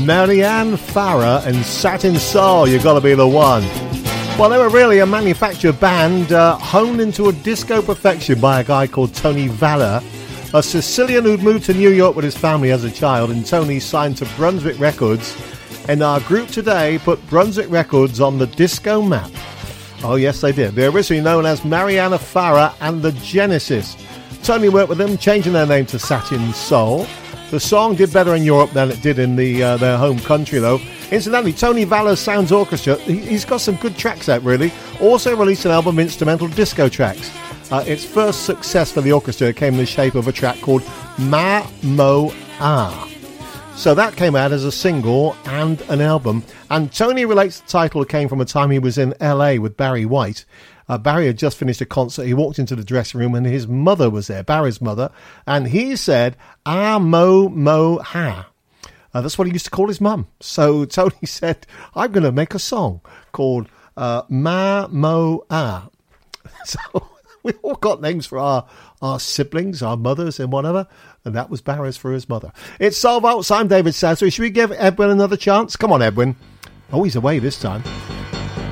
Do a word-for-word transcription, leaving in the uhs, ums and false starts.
Marianne Farah and Satin Soul, You Gotta Be the One. Well, they were really a manufactured band uh, honed into a disco perfection by a guy called Tony Valla, a Sicilian who'd moved to New York with his family as a child, and Tony signed to Brunswick Records. And our group today put Brunswick Records on the disco map. Oh, yes, they did. They're originally known as Marianne Farah and the Genesis. Tony worked with them, changing their name to Satin Soul. The song did better in Europe than it did in the uh, their home country, though. Incidentally, Tony Valla's Sounds Orchestra, he, he's got some good tracks out, really. Also released an album of instrumental disco tracks. Uh, its first success for the orchestra came in the shape of a track called Ma Mo Ah. So that came out as a single and an album. And Tony relates the title came from a time he was in L A with Barry White. Uh, Barry had just finished a concert. He walked into the dressing room and his mother was there, Barry's mother. And he said, Ah Mo Mo Ha. Uh, that's what he used to call his mum. So Tony said, I'm going to make a song called uh, Ma Mo Ah. So we all got names for our, our siblings, our mothers and whatever. And that was Barry's for his mother. It's Soul Vaults. I'm David Sasbury. Should we give Edwin another chance? Come on, Edwin. Oh, he's away this time.